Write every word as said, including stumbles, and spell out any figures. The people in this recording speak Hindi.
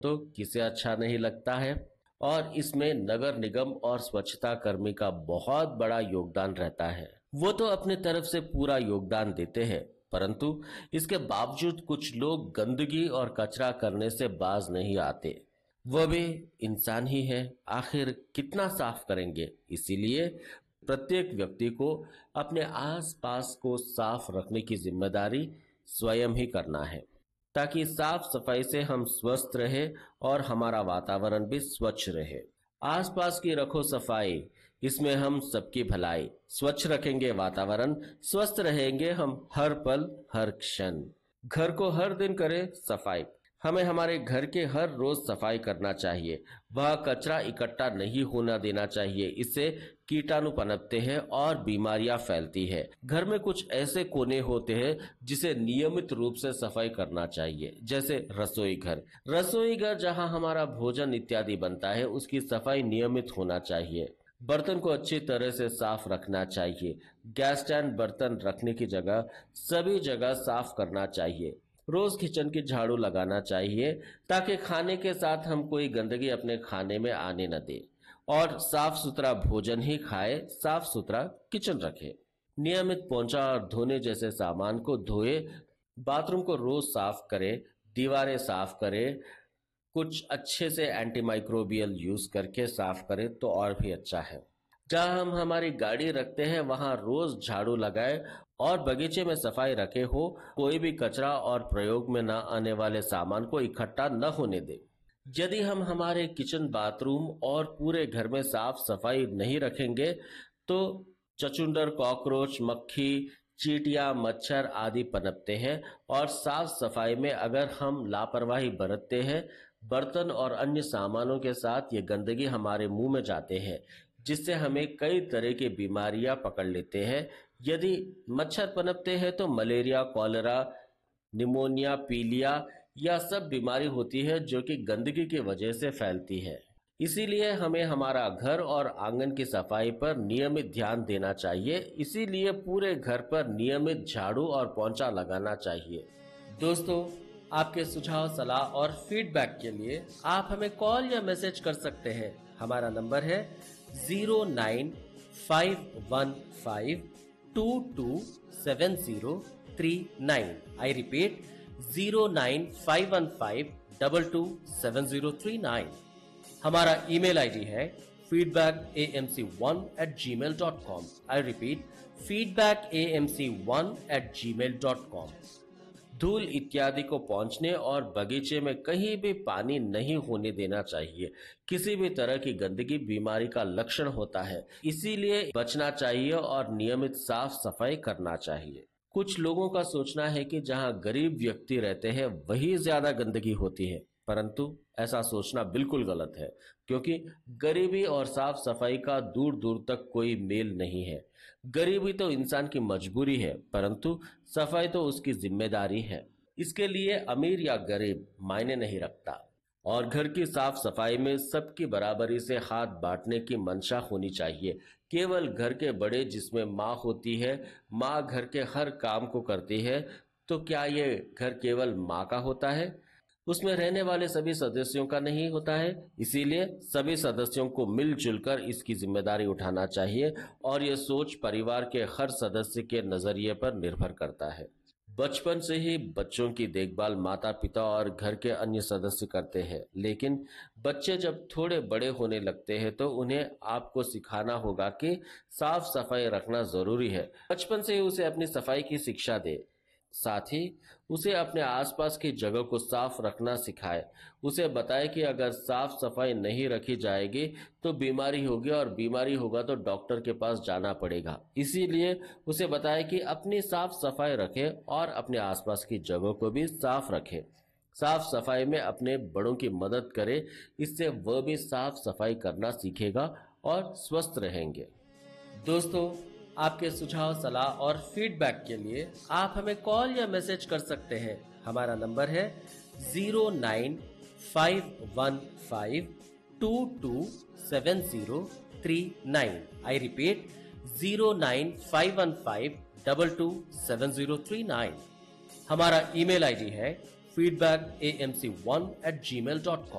तो किसे अच्छा नहीं लगता है। और इसमें नगर निगम और स्वच्छता कर्मी का बहुत बड़ा योगदान रहता है। वो तो अपने तरफ से पूरा योगदान देते हैं, परंतु इसके बावजूद कुछ लोग गंदगी और कचरा करने से बाज नहीं आते। वह भी इंसान ही है, आखिर कितना साफ करेंगे। इसीलिए प्रत्येक व्यक्ति को अपने आसपास को साफ रखने की जिम्मेदारी स्वयं ही करना है, ताकि साफ सफाई से हम स्वस्थ रहे और हमारा वातावरण भी स्वच्छ रहे। आसपास की रखो सफाई, इसमें हम सबकी भलाई। स्वच्छ रखेंगे वातावरण, स्वस्थ रहेंगे हम हर पल हर क्षण। घर को हर दिन करें सफाई। हमें हमारे घर के हर रोज सफाई करना चाहिए। वह कचरा इकट्ठा नहीं होना देना चाहिए, इससे कीटाणु पनपते हैं और बीमारियां फैलती है। घर में कुछ ऐसे कोने होते हैं जिसे नियमित रूप से सफाई करना चाहिए, जैसे रसोई घर। रसोई घर जहां हमारा भोजन इत्यादि बनता है, उसकी सफाई नियमित होना चाहिए। बर्तन को अच्छी तरह से साफ रखना चाहिए। गैस स्टैंड, बर्तन रखने की जगह सभी जगह साफ करना चाहिए। रोज किचन की झाड़ू लगाना चाहिए, ताकि खाने के साथ हम कोई गंदगी अपने खाने में आने न दे और साफ सुथरा भोजन ही खाए, साफ सुथरा किचन रखे। नियमित पोंछा और धोने जैसे सामान को धोए। बाथरूम को रोज साफ करें, दीवारें साफ करें। कुछ अच्छे से एंटीमाइक्रोबियल यूज करके साफ करें तो और भी अच्छा है। जहां हम हमारी गाड़ी रखते हैं वहां रोज झाड़ू लगाए और बगीचे में सफाई रखे हो। कोई भी कचरा और प्रयोग में न आने वाले सामान को इकट्ठा न होने दे। यदि हम हमारे किचन, बाथरूम और पूरे घर में साफ सफाई नहीं रखेंगे तो चचुंदर, कॉकरोच, मक्खी, चींटियां, मच्छर आदि पनपते हैं। और साफ सफाई में अगर हम लापरवाही बरतते हैं, बर्तन और अन्य सामानों के साथ ये गंदगी हमारे मुंह में जाते हैं, जिससे हमें कई तरह की बीमारियां पकड़ लेते हैं। यदि मच्छर पनपते हैं तो मलेरिया, कॉलेरा, निमोनिया, पीलिया यह सब बीमारी होती है जो कि गंदगी की वजह से फैलती है। इसीलिए हमें हमारा घर और आंगन की सफाई पर नियमित ध्यान देना चाहिए। इसीलिए पूरे घर पर नियमित झाड़ू और पोंछा लगाना चाहिए। दोस्तों, आपके सुझाव, सलाह और फीडबैक के लिए आप हमें कॉल या मैसेज कर सकते हैं। हमारा नंबर है zero nine five one five to to seven zero three nine. I repeat, zero nine five one five double two seven zero three nine. हमारा ईमेल आईडी है feedback A M C one eight ji mail dot com. I repeat, feedback A M C one eight ji mail dot com. धूल इत्यादि को पहुंचने और बगीचे में कहीं भी पानी नहीं होने देना चाहिए। किसी भी तरह की गंदगी बीमारी का लक्षण होता है, इसीलिए बचना चाहिए और नियमित साफ सफाई करना चाहिए। कुछ लोगों का सोचना है कि जहां गरीब व्यक्ति रहते हैं वही ज्यादा गंदगी होती है, परंतु ऐसा सोचना बिल्कुल गलत है, क्योंकि गरीबी और साफ सफाई का दूर दूर तक कोई मेल नहीं है। गरीबी तो इंसान की मजबूरी है, परंतु सफाई तो उसकी जिम्मेदारी है। इसके लिए अमीर या गरीब मायने नहीं रखता। और घर की साफ सफाई में सबकी बराबरी से हाथ बांटने की मंशा होनी चाहिए। केवल घर के बड़े, जिसमें माँ होती है, माँ घर के हर काम को करती है, तो क्या ये घर केवल माँ का होता है? उसमें रहने वाले सभी सदस्यों का नहीं होता है। इसीलिए सभी सदस्यों को मिलजुल कर इसकी जिम्मेदारी उठाना चाहिए और यह सोच परिवार के हर सदस्य के नजरिए पर निर्भर करता है। बचपन से ही बच्चों की देखभाल माता पिता और घर के अन्य सदस्य करते हैं, लेकिन बच्चे जब थोड़े बड़े होने लगते हैं तो उन्हें आपको सिखाना होगा कि साफ सफाई रखना जरूरी है। बचपन से ही उसे अपनी सफाई की शिक्षा दे, साथ ही उसे अपने आसपास की जगह को साफ रखना सिखाए। उसे बताए कि अगर साफ सफाई नहीं रखी जाएगी तो बीमारी होगी और बीमारी होगा तो डॉक्टर के पास जाना पड़ेगा। इसीलिए उसे बताए कि अपनी साफ सफाई रखे और अपने आसपास की जगह को भी साफ रखे। साफ सफाई में अपने बड़ों की मदद करे, इससे वह भी साफ सफाई करना सीखेगा और स्वस्थ रहेंगे। दोस्तों, आपके सुझाव, सलाह और फीडबैक के लिए आप हमें कॉल या मैसेज कर सकते हैं। हमारा नंबर है zero nine five one five to to seven zero three nine. I repeat, zero nine five one five double two seven zero three nine. हमारा ईमेल आईडी है feedback a m c one at gmail dot com।